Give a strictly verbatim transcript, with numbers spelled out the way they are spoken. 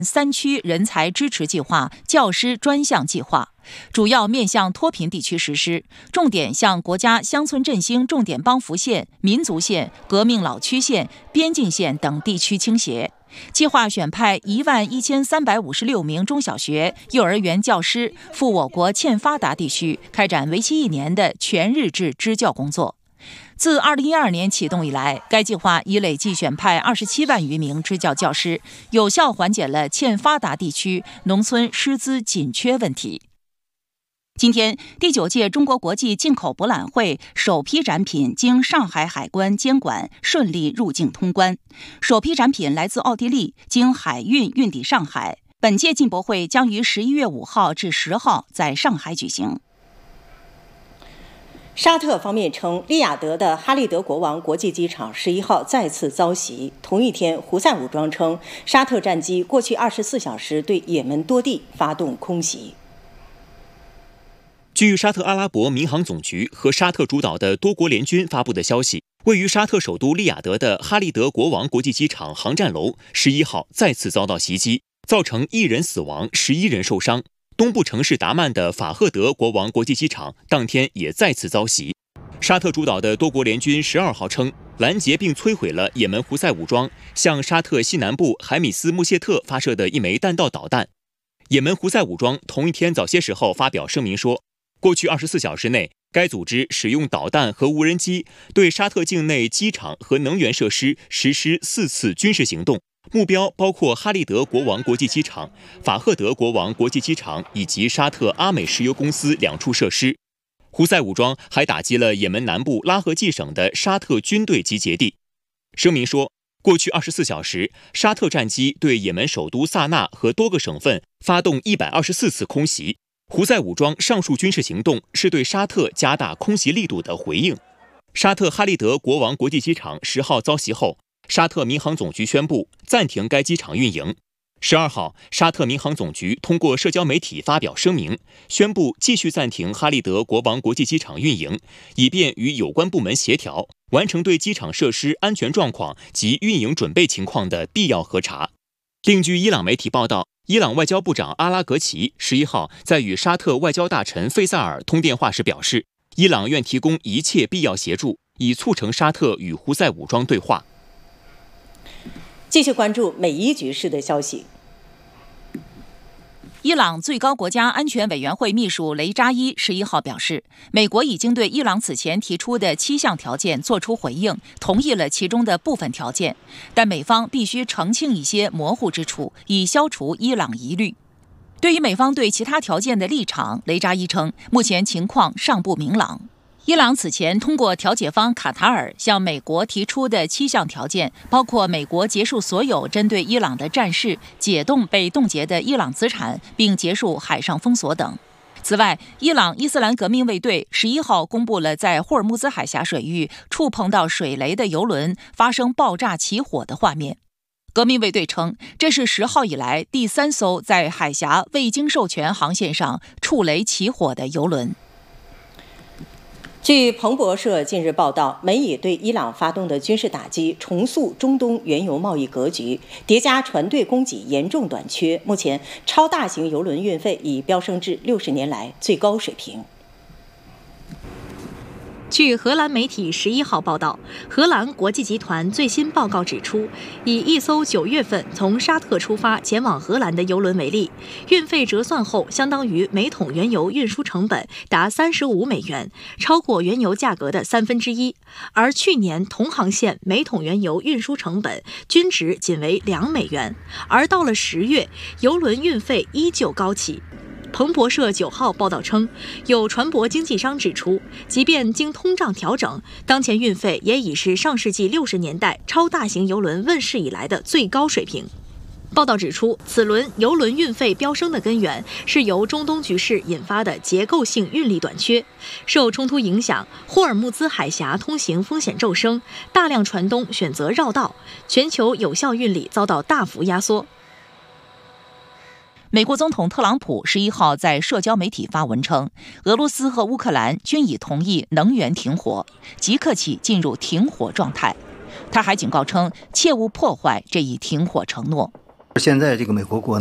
三区人才支持计划、教师专项计划，主要面向脱贫地区实施，重点向国家乡村振兴重点帮扶县、民族县、革命老区县、边境县等地区倾斜。计划选派一万一千三百五十六名中小学、幼儿园教师赴我国欠发达地区，开展为期一年的全日制支教工作。自二零一二年启动以来，该计划已累计选派二十七万余名支教教师，有效缓解了欠发达地区农村师资紧缺问题。今天，第九届中国国际进口博览会首批展品经上海海关监管顺利入境通关。首批展品来自奥地利，经海运运抵上海。本届进博会将于十一月五号至十号在上海举行。 沙特方面称，利雅得的哈利德国王国际机场十一号再次遭袭。同一天，胡塞武装称，沙特战机过去二十四小时对也门多地发动空袭。 据沙特阿拉伯民航总局和沙特主导的多国联军发布的消息，位于沙特首都利雅得的哈利德国王国际机场航站楼十一号再次遭到袭击，造成一人死亡，十一人受伤。东部城市达曼的法赫德国王国际机场当天也再次遭袭。沙特主导的多国联军十二号称，拦截并摧毁了也门胡塞武装向沙特西南部海米斯穆谢特发射的一枚弹道导弹。也门胡塞武装同一天早些时候发表声明说，过去二十四小时内，该组织使用导弹和无人机对沙特境内机场和能源设施实施四次军事行动，目标包括哈利德国王国际机场、法赫德国王国际机场以及沙特阿美石油公司两处设施。胡塞武装还打击了也门南部拉合季省的沙特军队集结地。声明说，过去二十四小时，沙特战机对也门首都萨那和多个省份发动一百二十四次空袭。胡塞武装上述军事行动是对沙特加大空袭力度的回应。沙特哈利德国王国际机场十号遭袭后，沙特民航总局宣布暂停该机场运营。十二号，沙特民航总局通过社交媒体发表声明，宣布继续暂停哈利德国王国际机场运营，以便与有关部门协调，完成对机场设施安全状况及运营准备情况的必要核查。另据伊朗媒体报道，伊朗外交部长阿拉格齐十一号在与沙特外交大臣费萨尔通电话时表示，伊朗愿提供一切必要协助，以促成沙特与胡塞武装对话。 继续关注美伊局势的消息。 伊朗最高国家安全委员会秘书雷扎伊十一号表示，美国已经对伊朗此前提出的七项条件作出回应，同意了其中的部分条件，但美方必须澄清一些模糊之处，以消除伊朗疑虑。对于美方对其他条件的立场，雷扎伊称，目前情况尚不明朗。伊朗此前通过调解方卡塔尔向美国提出的七项条件，包括美国结束所有针对伊朗的战事，解冻被冻结的伊朗资产，并结束海上封锁等。此外，伊朗伊斯兰革命卫队十一号公布了在霍尔木兹海峡水域触碰到水雷的油轮发生爆炸起火的画面。革命卫队称，这是十号以来第三艘在海峡未经授权航线上触雷起火的油轮。 据彭博社近日报道，美以对伊朗发动的军事打击重塑中东原油贸易格局，叠加船队供给严重短缺，目前超大型油轮运费已飙升至六十年来最高水平。 据荷兰媒体十一号报道，荷兰国际集团最新报告指出，以一艘九月份从沙特出发前往荷兰的油轮为例，运费折算后相当于每桶原油运输成本达三十五美元，超过原油价格的三分之一。而去年同航线每桶原油运输成本均值仅为两美元，而到了十月，油轮运费依旧高企。彭博社九号报道称，有船舶经纪商指出，即便经通胀调整，当前运费也已是上世纪六十年代超大型油轮问世以来的最高水平。报道指出，此轮油轮运费飙升的根源是由中东局势引发的结构性运力短缺。受冲突影响，霍尔木兹海峡通行风险骤升，大量船东选择绕道，全球有效运力遭到大幅压缩。 美国总统特朗普十一号在社交媒体发文称，俄罗斯和乌克兰均已同意能源停火，即刻起进入停火状态。他还警告称，切勿破坏这一停火承诺。 现在这个美国国